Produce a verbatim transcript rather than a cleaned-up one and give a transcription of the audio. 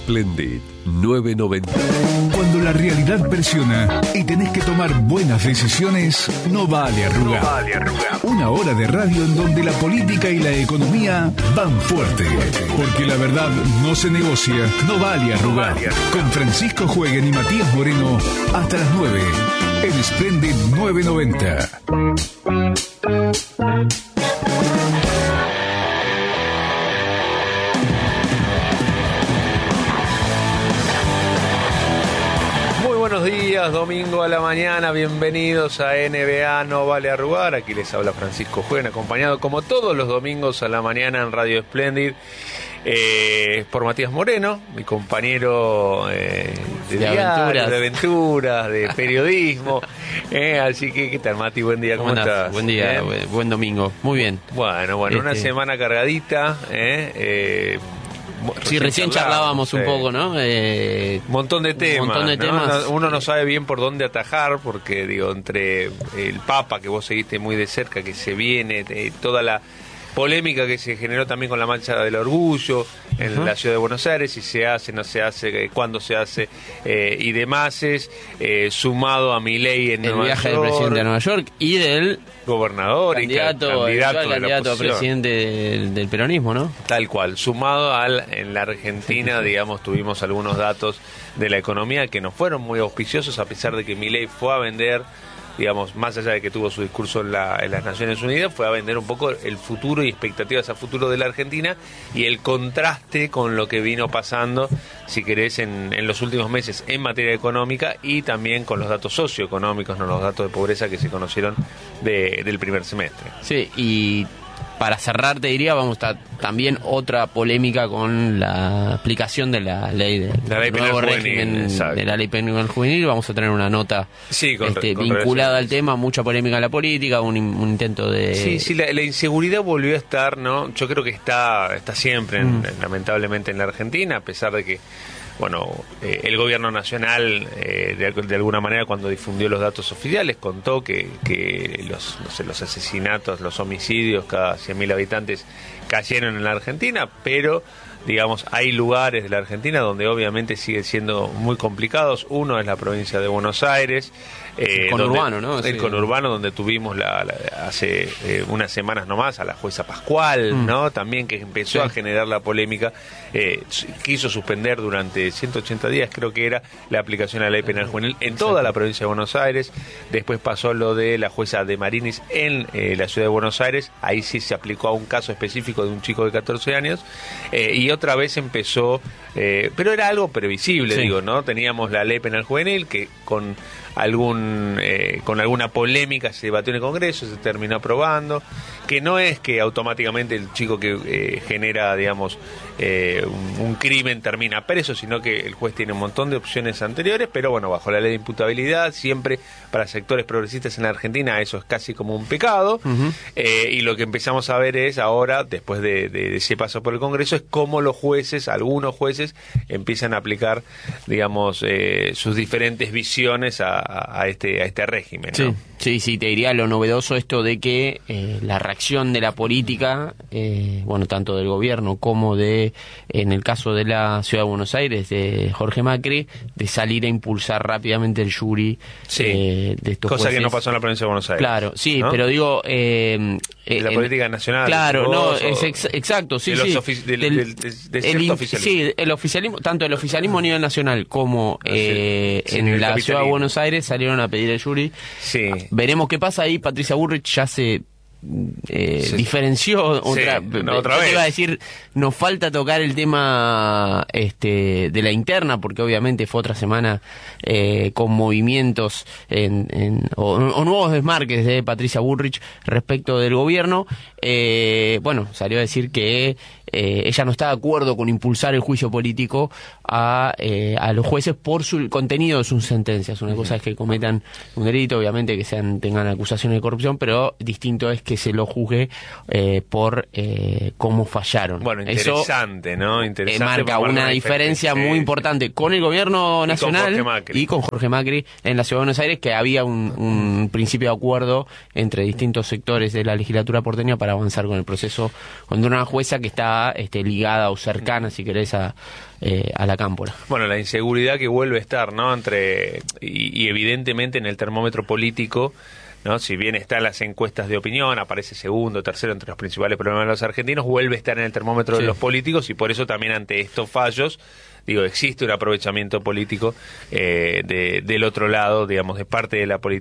Splendid nueve noventa. Cuando la realidad presiona y tenés que tomar buenas decisiones, no vale arrugar. No vale arrugar. Una hora de radio en donde la política y la economía van fuerte. Porque la verdad no se negocia, no vale arrugar. No vale arrugar. Con Francisco Jueguen y Matías Moreno hasta las nueve en Splendid nueve noventa. Buenos días, domingo a la mañana, bienvenidos a N B A No Vale Arrugar. Aquí les habla Francisco Jueguen, acompañado como todos los domingos a la mañana en Radio Splendid eh, por Matías Moreno, mi compañero eh, de, de, diario, aventuras. de aventuras, de periodismo. Eh, así que, ¿qué tal, Mati? Buen día, ¿cómo, ¿Cómo estás? Buen día, ¿Eh? buen, buen domingo, muy bien. Bueno, bueno, este... una semana cargadita, eh, eh Sí, recién charlábamos un poco, ¿no? Eh, un montón de temas. montón de ¿no? temas. Uno no sabe bien por dónde atajar, porque, digo, entre el Papa, que vos seguiste muy de cerca, que se viene, eh, toda la polémica que se generó también con la marcha del orgullo en uh-huh. la ciudad de Buenos Aires, si se hace, no se hace, cuándo se hace eh, y demás, es eh, sumado a Milei en el Nueva viaje York, del presidente a Nueva York y del gobernador candidato, y ca- candidato, candidato a presidente del, del peronismo, ¿no? Tal cual, sumado al en la Argentina, digamos, tuvimos algunos datos de la economía que no fueron muy auspiciosos, a pesar de que Milei fue a vender, digamos, más allá de que tuvo su discurso en, la, en las Naciones Unidas, fue a vender un poco el futuro y expectativas a futuro de la Argentina y el contraste con lo que vino pasando, si querés, en, en los últimos meses en materia económica y también con los datos socioeconómicos, no los datos de pobreza que se conocieron de, del primer semestre. Sí, y para cerrar te diría, vamos a también otra polémica con la aplicación de la ley del la ley nuevo penal régimen juvenil, de la ley penal juvenil. Vamos a tener una nota sí, con, este, con vinculada al tema, mucha polémica en la política, un, un intento de... Sí, sí, la, la inseguridad volvió a estar, ¿no? Yo creo que está, está siempre, mm. en, lamentablemente, en la Argentina, a pesar de que, bueno, eh, el gobierno nacional, eh, de, de alguna manera, cuando difundió los datos oficiales, contó que, que los, no sé, los asesinatos, los homicidios, cada cien mil habitantes cayeron en la Argentina, pero, digamos, hay lugares de la Argentina donde obviamente siguen siendo muy complicados. Uno es la provincia de Buenos Aires. Eh, el conurbano, donde, ¿no? El sí. conurbano, donde tuvimos la, la, hace eh, unas semanas nomás a la jueza Pascual, mm. ¿no? También que empezó sí. a generar la polémica. Eh, quiso suspender durante ciento ochenta días, creo que era, la aplicación de la ley penal juvenil en toda la provincia de Buenos Aires. Después pasó lo de la jueza de Marinis en eh, la ciudad de Buenos Aires. Ahí sí se aplicó a un caso específico de un chico de catorce años. Eh, y otra vez empezó, eh, pero era algo previsible, sí. digo, ¿no? Teníamos la ley penal juvenil que con algún eh, con alguna polémica se debatió en el Congreso, se terminó aprobando, que no es que automáticamente el chico que eh, genera, digamos, eh, un, un crimen termina preso, sino que el juez tiene un montón de opciones anteriores, pero bueno, bajo la ley de imputabilidad, siempre para sectores progresistas en la Argentina eso es casi como un pecado, uh-huh. eh, y lo que empezamos a ver es ahora, después de, de, de ese paso por el Congreso, es cómo los jueces, algunos jueces, empiezan a aplicar, digamos, eh, sus diferentes visiones a A este, a este régimen, ¿no? Sí, sí, sí, te diría lo novedoso esto de que eh, la reacción de la política, eh, bueno, tanto del gobierno como de, en el caso de la Ciudad de Buenos Aires, de Jorge Macri, de salir a impulsar rápidamente el jury sí. eh, de estos cosa jueces. que no pasó en la provincia de Buenos Aires. Claro, sí, ¿no? pero digo... Eh, de la en, política nacional. Claro, no, vos, es ex, exacto, sí, de sí. Los ofici- del, del, del, del, de cierto el, oficialismo. Sí, el oficialismo, tanto el oficialismo a nivel nacional como sí, eh, sí, en la Ciudad de Buenos Aires salieron a pedir el jury. Sí. Veremos qué pasa ahí. Patricia Bullrich ya se eh, sí. diferenció otra, sí, no, otra vez. Iba a decir, nos falta tocar el tema este de la interna, porque obviamente fue otra semana eh, con movimientos en, en, o, o nuevos desmarques de Patricia Bullrich respecto del gobierno. Eh, bueno, salió a decir que eh, ella no está de acuerdo con impulsar el juicio político a, eh, a los jueces por su el contenido de sus sentencias. Una uh-huh. cosa es que cometan un delito, obviamente que sean tengan acusaciones de corrupción, pero distinto es que se lo juzgue eh, por eh, cómo fallaron. Bueno, interesante, Eso, ¿no? Interesante. Eh, marca una diferencia muy importante con el gobierno nacional y con, y con Jorge Macri en la Ciudad de Buenos Aires, que había un, un principio de acuerdo entre distintos sectores de la legislatura porteña para avanzar con el proceso contra una jueza que está está este, ligada o cercana, si querés, a, eh, a la cámpora. Bueno, la inseguridad que vuelve a estar, ¿no? Entre y, y evidentemente en el termómetro político, ¿no? Si bien está en las encuestas de opinión, aparece segundo, tercero entre los principales problemas de los argentinos, vuelve a estar en el termómetro sí. de los políticos, y por eso también ante estos fallos, digo, existe un aprovechamiento político eh, de, del otro lado, digamos, de parte de la política